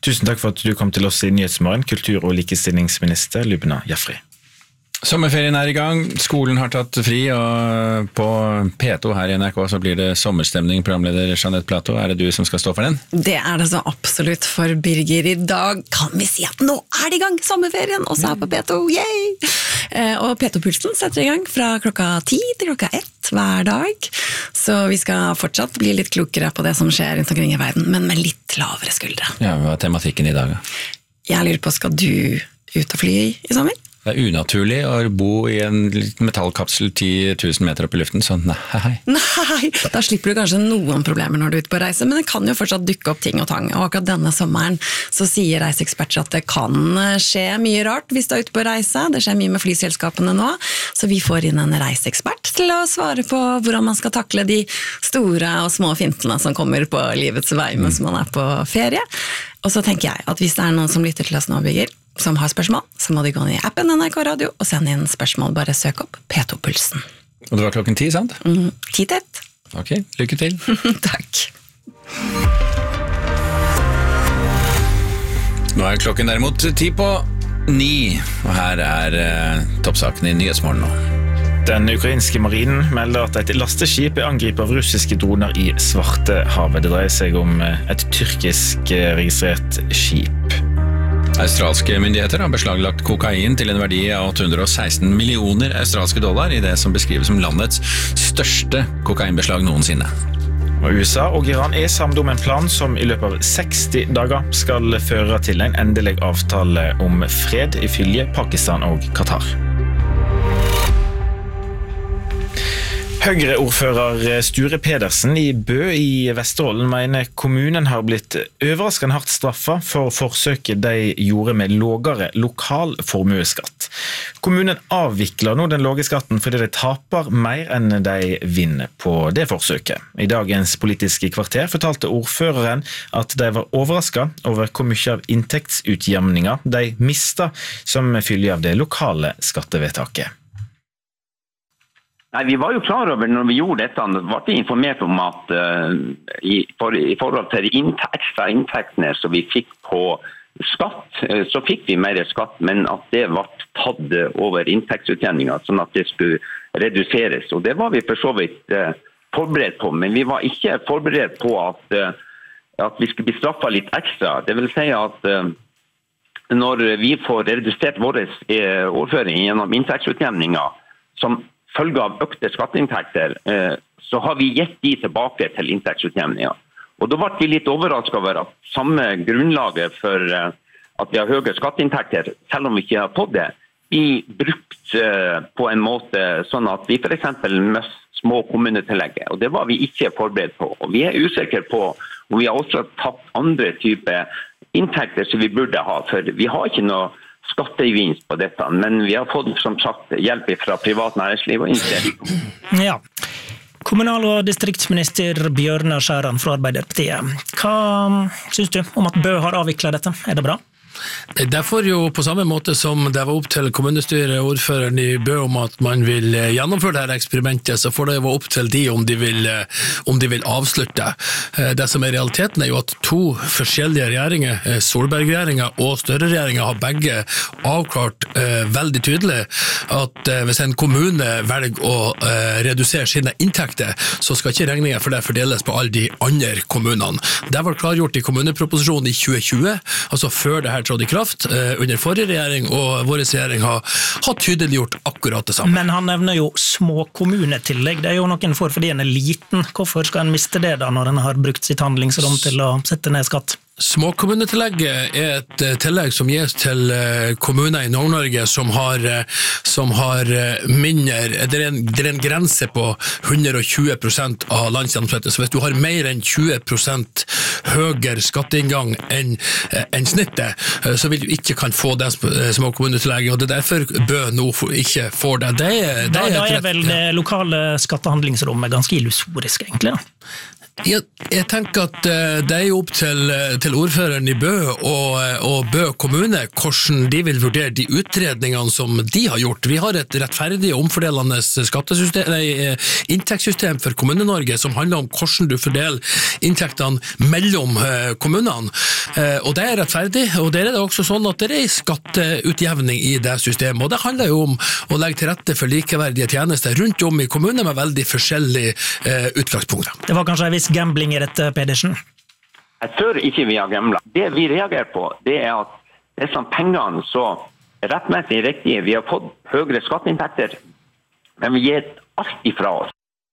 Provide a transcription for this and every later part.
Tusen takk for at du kom til oss i Nyhetsmorgen, kultur- og likestillingsminister Lubna Jafri. Sommerferien I gang, skolen har tatt fri, og på P2 her I NRK så blir det sommerstemning. Programleder Jeanette Plato, det du som skal stå for den? Det det så absolutt for Birger. I dag kan vi si at nå det I gang, sommerferien, også her på P2, yay! Og P2-pulsen setter I gang fra klokka 10 til klokka 1 hver dag, så vi skal fortsatt bli litt klokere på det som skjer rundt omkring I verden, men med litt lavere skuldre. Ja, hva tematikken I dag? Jeg lurer på, skal du ut og fly I sommer? Det unaturlig å bo I en metallkapsel 10 000 meter opp I luften, så nei. Nei, da slipper du kanskje noen problemer når du ute på reise, men det kan jo fortsatt dukke opp ting og tang. Og akkurat denne sommeren så sier reiseeksperter at det kan skje mye rart hvis du ute på reise. Det skjer mye med flyselskapene nå, så vi får inn en reiseekspert til å svare på hvordan man skal takle de store og små fintene som kommer på livets vei mens man på ferie. Og så tenker jeg at hvis det noen som lytter til oss nå, Birger, som har spørsmål, så må de gå ned I appen NRK Radio og sende inn spørsmål, bare søk opp P2-pulsen. Og det var klokken 10, sant? 10 til 1. Ok, lykke til. Takk. Nå klokken derimot 10 på 9, og her toppsaken I Nyhetsmorgen nå. Den ukrainske marinen melder at et lasteskip angrepet av russiske droner I Svartehavet. Det dreier seg om et tyrkisk registrert skip. Australske myndigheter har beslaglagt kokain til en verdi av 816 millioner australske dollar I det som beskrives som landets største kokainbeslag noensinne. Og USA og Iran samlet om en plan som I løpet av 60 dager skal føre til en endelig avtale om fred ifølge Pakistan og Qatar. Høyre-ordfører Sture Pedersen I Bø I Vesterålen mener kommunen har blitt overraskende hardt straffet for forsøket de gjorde med lavere lokal formueskatt. Kommunen avvikler nå den lave skatten fordi de taper mer enn de vinner på det forsøket. I dagens politiske kvarter fortalte ordføreren at de var overrasket over hvor mye av inntektsutjevningen de mistet som følge av det lokale skattevedtaket. Nei, vi var jo klar over når vi gjorde dette, var vi informert om at I forhold til ekstra inntektene som vi fikk på skatt, så fikk vi mer skatt, men at det ble tatt over inntektsutjevningen, sånn at det skulle reduseres. Og det var vi for så vidt forberedt på, men vi var ikke forberedt på at vi skulle bli straffet litt ekstra. Det vil si at når vi får redusert vår overføring gjennom inntektsutjevningen, som følge av økte skatteinntekter, så har vi gitt de tilbake til inntektsutjevningen. Og da ble vi litt overrasket over at samme grunnlaget for at vi har høye skatteinntekter, selv om vi ikke har fått det, vi brukt på en måte sånn at vi for eksempel møtte små kommunetillegget, og det var vi ikke forberedt på. Og vi usikre på om vi har også tatt andre typer inntekter som vi burde ha, for vi har ikke noe skattegevinst på dette, men vi har fått som sagt hjelp fra privat næringsliv og investering. Ja. Kommunal- og distriktsminister Bjørnar Skjæran fra Arbeiderpartiet. Hva synes du om at Bø har avviklet dette? Det bra? Derfor jo på samme måte som det var opp til kommunestyret og ordføreren I Bø om at man vil gjennomføre dette eksperimentet, så får det være opp til de om de vil avslutte. Det som realiteten jo at to forskjellige regjeringer, Solberg-regjeringen og Støre-regjeringen, har begge avklart veldig tydelig at hvis en kommune velger å redusere sine inntekter, så skal ikke regningen for det fordeles på alle de andre kommunene. Det var klargjort I kommuneproposisjonen I 2020, altså før det her trådte I kraft under forrige regjering, og vår regjering har tydeliggjort akkurat det samme. Men han nevner jo små kommunetillegg. Det jo noen får fordi en liten. Hvorfor skal en miste det da, når en har brukt sitt handlingsrom til å sette ned skatt? Småkommunetillegget et tillegg som gis til kommuner I Nord-Norge som har mindre, det en grense på 120% av landsgjennomsnittet, så hvis du har mer enn 20% høyere skatteinngang enn snittet, så vil du ikke kan få det småkommunetillegget, og det derfor Bø nå ikke får det. Da vel det lokale skattehandlingsrommet ganske illusorisk egentlig da? Jeg tenker at det jo opp til ordføreren i Bø og Bø kommune hvordan de vil vurdere de utredningene som de har gjort. Vi har et rettferdig og omfordelende inntektssystem for Kommune-Norge som handler om hvordan du fordeler inntektene mellom kommunene. Og det rettferdig, og det det også sånn at det skatteutjevning i det systemet. Og det handler jo om å legge til rette for likeverdige tjenester rundt om i kommunene med veldig forskjellige utgangspunkter. Det var kanskje en viss gambling i dette, Pedersen? Jeg tror ikke vi har gamblet. Det vi reagerer på, det at disse pengene så rettmessig riktige. Vi har fått høyere skatteinntekter, men vi gir alt ifra oss.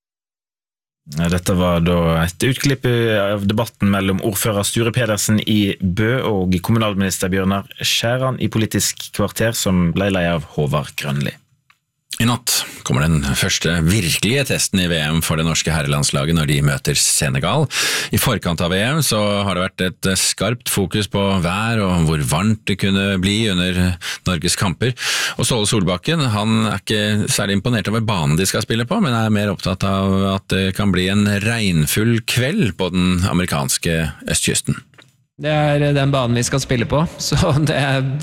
Dette var da et utklipp av debatten mellom ordfører Sture Pedersen i Bø og kommunalminister Bjørnar Skjæran i Politisk kvarter, som ble ledet av Håvard Grønli. I natt kommer den første virkelige testen i VM for det norske herrelandslaget når de møter Senegal. I forkant av VM så har det vært et skarpt fokus på vær og hvor varmt det kunne bli under Norges kamper. Og Ståle Solbakken, han ikke særlig imponert over banen de skal spille på, men mer opptatt av at det kan bli en regnfull kveld på den amerikanske østkysten. Det den banen vi skal spille på, så det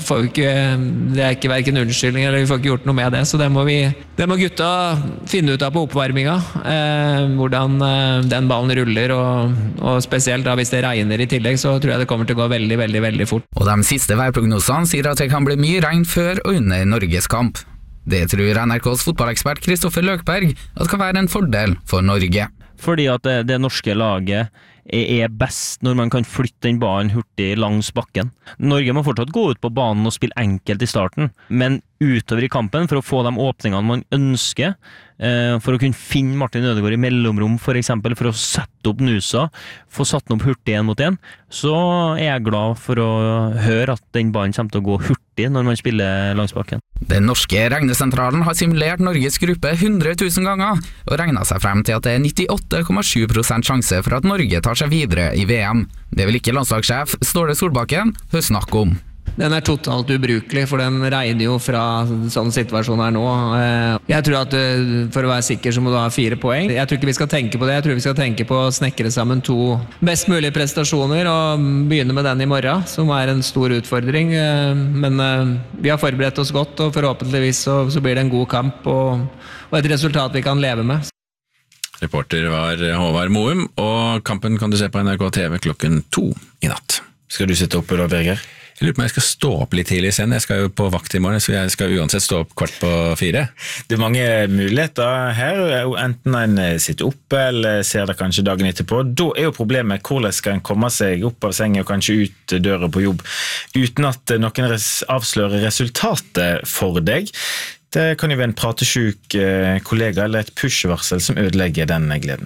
ikke hverken unnskyldning eller vi får ikke gjort noe med det, så det må gutta finne ut av på oppvarminga, hvordan den ballen ruller, og spesielt da hvis det regner i tillegg, så tror jeg det kommer til å gå veldig, veldig, veldig fort. Og de siste værprognosene sier at det kan bli mye regn før og under Norges kamp. Det tror NRKs fotballekspert Kristoffer Løkberg at kan være en fordel for Norge. Fordi at det norske laget best når man kan flytte den ballen hurtig langs bakken. Norge må fortsatt gå ut på banen og spille enkelt i starten, men utover i kampen for å få de åpningene man ønsker, for å kunne finne Martin Ødegaard i mellomrom for eksempel, for å sette opp Nusa, få satt den opp hurtig 1 mot 1, så jeg glad for å høre at den ballen kommer til å gå hurtig når man spiller langs bakken. Den norske regnesentralen har simulert Norges gruppe 100 000 ganger, og regnet seg frem til at det 98,7% sjanse for at Norge tar seg videre i VM. Det vil ikke landslagssjef Ståle Solbakken snakke om. Den totalt ubrukelig, for den regner jo fra sånn situasjon her nå. Jeg tror at for å være sikker så må du ha 4 poeng. Jeg tror ikke vi skal tenke på det. Jeg tror vi skal tenke på å snekre sammen 2 best mulige prestasjoner og begynne med den i morgen, som en stor utfordring. Men vi har forberedt oss godt, og forhåpentligvis så blir det en god kamp og et resultat vi kan leve med. Reporter var Håvard Moum, og kampen kan du se på NRK TV klokken 2 i natt. Skal du sitte oppe da, Birger? Jeg lurer på om jeg skal stå opp litt tidlig sen. Jeg skal jo på vakt i morgen, så jeg skal uansett stå opp 3:15. Det mange muligheter her, enten en sitter oppe eller ser det kanskje dagen etterpå. Da jo problemet hvordan skal en komme seg opp av sengen og kanskje ut døra på jobb uten at noen avslører resultatet for deg. Det kan jo være en pratesjuk kollega eller et pushvarsel som ødelegger den gleden.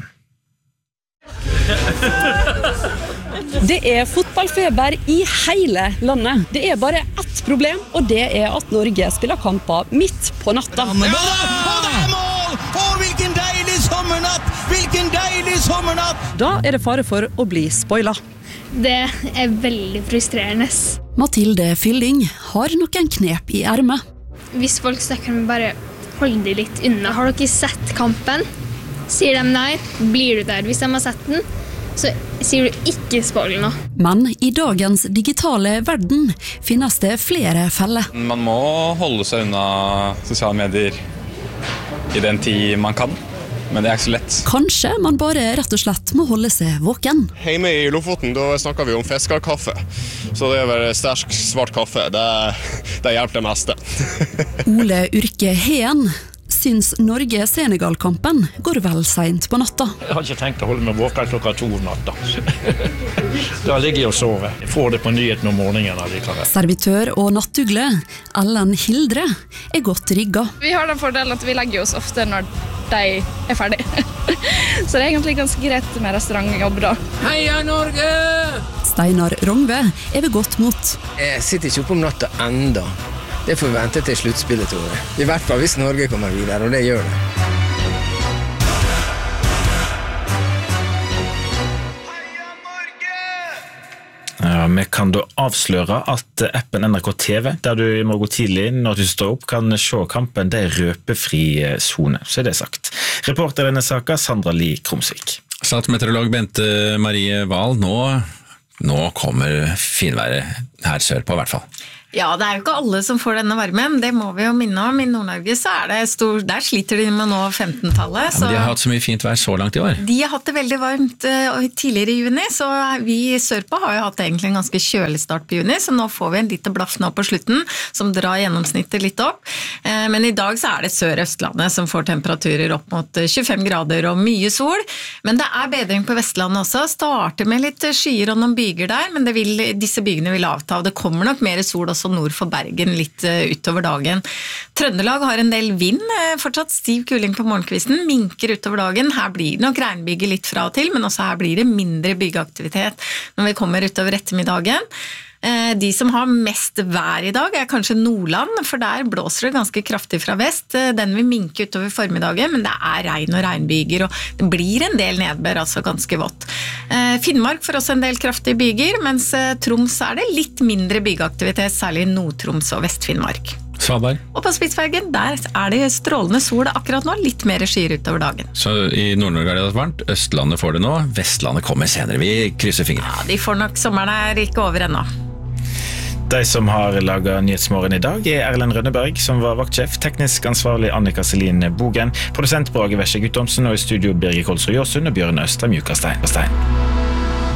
Det fotballfeber i hele landet. Det bare ett problem, og det at Norge spiller kamper midt på natta. Og det mål! Hvilken deilig sommernatt! Hvilken deilig sommernatt! Da det fare for å bli spoilet. Det veldig frustrerende. Mathilde Fylling har noen knep i ermet. Hvis folk snakker med bare hold de litt unna. Har dere sett kampen? Sier de nei, blir du der. Hvis de har sett den, så sier du ikke spoil nå. Men i dagens digitale verden finnes det flere feller. Man må holde seg unna sosiale medier i den tid man kan, men det ikke så lett. Kanskje man bare rett og slett må holde seg våken. Hjemme i Lofoten, da snakker vi om fiskerkaffe. Så det vel sterk svart kaffe, det hjelper det meste. Ole Urke Heen syns Norge-Senegal-kampen går vel sent på natta. Jeg har ikke tenkt å holde meg våken klokka 2 om natta. Da ligger jeg og sover. Jeg får det på nyheten om morgenen. Servitør og nattugle, Ellen Hildre, godt rigget. Vi har den fordelen at vi legger oss ofte når de ferdig. Så det egentlig ganske greit med restaurantjobb da. Heia Norge! Steinar Rongve ved godt mot. Jeg sitter ikke oppe om natta enda. Det får vi vente til sluttspillet, tror jeg. I hvert fall hvis Norge kommer videre, og det gjør det. Ja, vi kan da avsløre at appen NRK TV, der du i morgen tidlig når du står opp, kan se kampen. Det røpefri zone, så det sagt. Reporter i denne saken, Sandra Li Krumsvik. Statsmeteorolog Bente Marie Wahl, nå kommer finværet her sør på I hvert fall. Ja, det jo ikke alle som får denne varmen, det må vi jo minne om. I Nord-Norge så det der sliter de med nå 15-tallet. Ja, men de har hatt så mye fint vær så langt I år. De har hatt det veldig varmt tidligere I juni, så vi sørpå har jo hatt egentlig en ganske kjølig start på juni, så nå får vi en lite blaff nå på slutten, som drar gjennomsnittet litt opp. Men I dag så det Sør-Østlandet som får temperaturer opp mot 25 grader og mye sol. Men det bedring på Vestlandet også. Starter med litt skyer og noen byger der, men disse bygene vil avta, og det kommer nok mer sol også nord for Bergen litt utover dagen. Trøndelag har en del vind, fortsatt stiv kuling på morgenkvisten, minker utover dagen. Her blir det nok regnbyger litt fra og til, men også her blir det mindre byggeaktivitet når vi kommer utover ettermiddagen. De som har mest vær I dag kanskje Nordland, for der blåser det ganske kraftig fra vest. Den vil minke utover formiddagen, men det regn og regnbyger, og det blir en del nedbør, altså ganske vått. Finnmark får også en del kraftige byger, mens Troms det litt mindre byggeaktivitet, særlig I Nord-Troms og Vest-Finnmark. Svalbard. Og på Spitsbergen, der det strålende sol akkurat nå, litt mer skyer utover dagen. Så I Nord-Norge det varmt, Østlandet får det nå, Vestlandet kommer senere, vi krysser fingre. Ja, de får nok, sommeren ikke over ennå. De som har laget Nyhetsmorgen I dag Erlend Rønneberg, som var vaktsjef, teknisk ansvarlig Annika Selin Bogen, produsent Brage Vesje Guttomsen og I studio Birgit Kolsrud Jåsund og Bjørn Østrem Jukastein.